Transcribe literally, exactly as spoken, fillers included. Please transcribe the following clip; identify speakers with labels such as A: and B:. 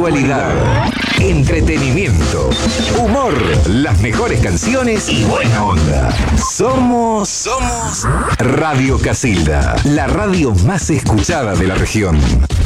A: actualidad, entretenimiento, humor, las mejores canciones y buena onda. Somos, somos Radio Casilda, la radio más escuchada de la región.